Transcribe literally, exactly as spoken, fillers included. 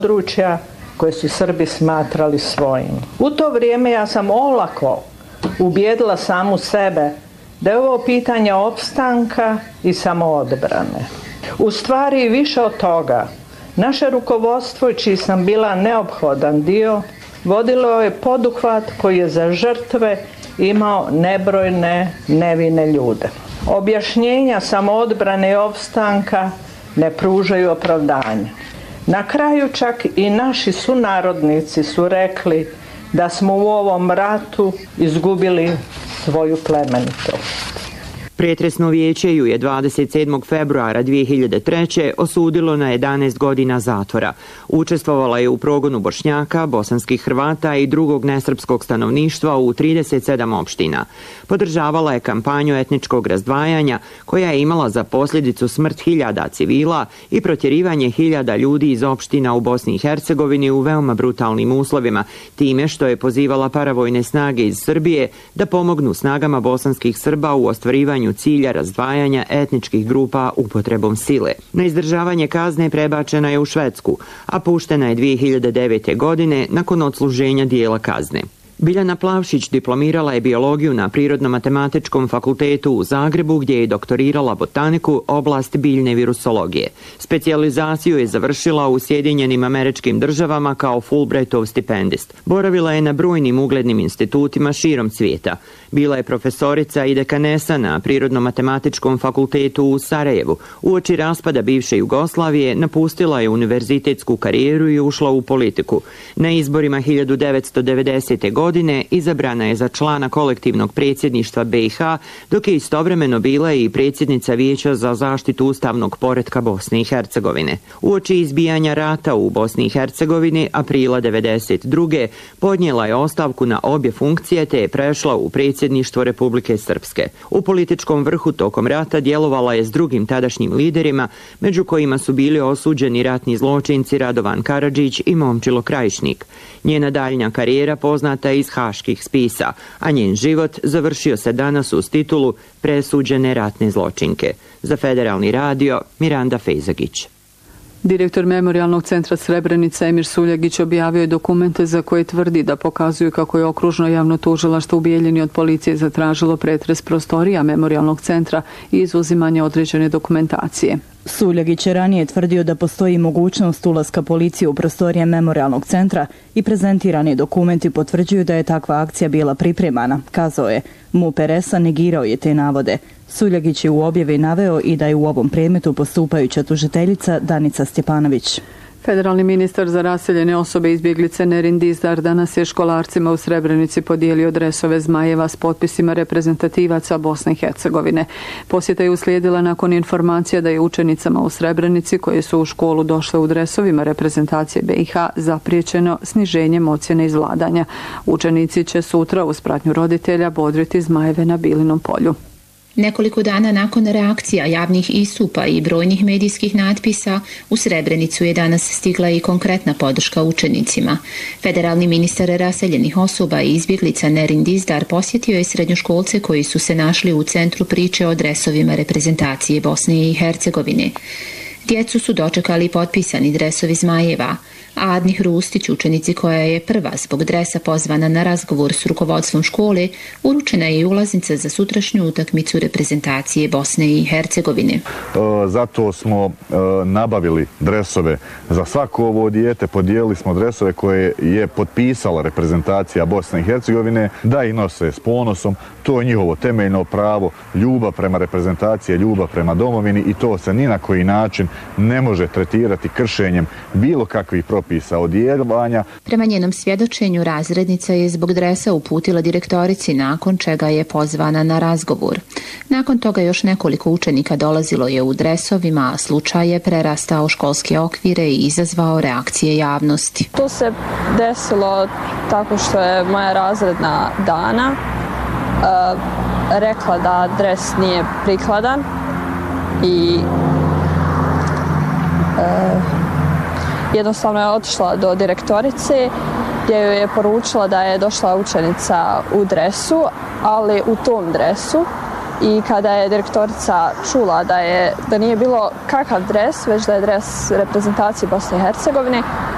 područja koje su Srbi smatrali svojim. U to vrijeme ja sam olako ubijedila samu sebe da je ovo pitanje opstanka i samoodbrane. U stvari više od toga, naše rukovodstvo, čiji sam bila neophodan dio, vodilo je poduhvat koji je za žrtve imao nebrojne nevine ljude. Objašnjenja samoodbrane i opstanka ne pružaju opravdanja. Na kraju čak i naši sunarodnici su rekli da smo u ovom ratu izgubili svoju plemenitost. Pretresno vijeće ju je dvadeset sedmog februara dvije hiljade treće. osudilo na jedanaest godina zatvora. Učestvovala je u progonu Bošnjaka, bosanskih Hrvata i drugog nesrpskog stanovništva u trideset sedam opština. Podržavala je kampanju etničkog razdvajanja koja je imala za posljedicu smrt hiljada civila i protjerivanje hiljada ljudi iz opština u Bosni i Hercegovini u veoma brutalnim uslovima, time što je pozivala paravojne snage iz Srbije da pomognu snagama bosanskih Srba u ostvarivanju cilja razdvajanja etničkih grupa upotrebom sile. Na izdržavanje kazne prebačena je u Švedsku, a puštena je dvije hiljade devete. godine nakon odsluženja dijela kazne. Biljana Plavšić diplomirala je biologiju na Prirodno-matematičkom fakultetu u Zagrebu, gdje je doktorirala botaniku, oblast biljne virusologije. Specijalizaciju je završila u Sjedinjenim Američkim Državama kao Fulbrightov stipendist. Boravila je na brojnim uglednim institutima širom svijeta. Bila je profesorica i dekanesa na Prirodno-matematičkom fakultetu u Sarajevu. Uoči raspada bivše Jugoslavije napustila je univerzitetsku karijeru i ušla u politiku. Na izborima hiljadu devetsto devedesete. godine izabrana je za člana kolektivnog predsjedništva B i H, dok je istovremeno bila i predsjednica Vijeća za zaštitu ustavnog poretka Bosne i Hercegovine. Uoči izbijanja rata u Bosni i Hercegovini aprila devedeset druge. podnijela je ostavku na obje funkcije te je prešla u predsjedništvo Republike Srpske. U političkom vrhu tokom rata djelovala je s drugim tadašnjim liderima, među kojima su bili osuđeni ratni zločinci Radovan Karadžić i Momčilo Krajišnik. Njena daljnja karijera poznata je iz haških spisa, a njen život završio se danas uz titulu Presuđene ratne zločinke. Za Federalni radio, Miranda Fejzagić. Direktor Memorijalnog centra Srebrenica Emir Suljagić objavio je dokumente za koje tvrdi da pokazuju kako je okružno javno tužilaštvo u Bijeljini od policije zatražilo pretres prostorija Memorijalnog centra i izuzimanje određene dokumentacije. Suljagić je ranije tvrdio da postoji mogućnost ulaska policije u prostorije Memorijalnog centra i prezentirani dokumenti potvrđuju da je takva akcija bila pripremana, kazao je. M U P R S-a negirao je te navode. Suljagić je u objavi naveo i da je u ovom predmetu postupajuća tužiteljica Danica Stjepanović. Federalni ministar za raseljene osobe izbjeglice Nerin Dizdar danas je školarcima u Srebrenici podijelio dresove zmajeva s potpisima reprezentativaca Bosne i Hercegovine. Posjeta je uslijedila nakon informacija da je učenicama u Srebrenici koje su u školu došle u dresovima reprezentacije B i H zapriječeno sniženjem ocjene izvladanja. Učenici će sutra uz pratnju roditelja bodriti zmajeve na Bilinom polju. Nekoliko dana nakon reakcija javnih istupa i brojnih medijskih natpisa, u Srebrenicu je danas stigla i konkretna podrška učenicima. Federalni ministar raseljenih osoba i izbjeglica Nerin Dizdar posjetio je srednjoškolce koji su se našli u centru priče o dresovima reprezentacije Bosne i Hercegovine. Djecu su dočekali potpisani dresovi zmajeva, a Adni Hrustić, učenici koja je prva zbog dresa pozvana na razgovor s rukovodstvom škole, uručena je i ulaznica za sutrašnju utakmicu reprezentacije Bosne i Hercegovine. Zato smo nabavili dresove za svako ovo dijete, podijelili smo dresove koje je potpisala reprezentacija Bosne i Hercegovine, da ih nose s ponosom. To je njihovo temeljno pravo, ljubav prema reprezentaciji, ljubav prema domovini i to se ni na koji način ne može tretirati kršenjem bilo kakvih propisa odjeljavanja. Prema njenom svjedočenju, razrednica je zbog dresa uputila direktorici, nakon čega je pozvana na razgovor. Nakon toga još nekoliko učenika dolazilo je u dresovima, a slučaj je prerastao školske okvire i izazvao reakcije javnosti. To se desilo tako što je moja razredna Dana uh, rekla da dres nije prikladan i uh, jednostavno je otišla do direktorice gdje joj je poručila da je došla učenica u dresu, ali u tom dresu. I kada je direktorica čula da, je, da nije bilo kakav dres, već da je dres reprezentacije Bosne i Hercegovine,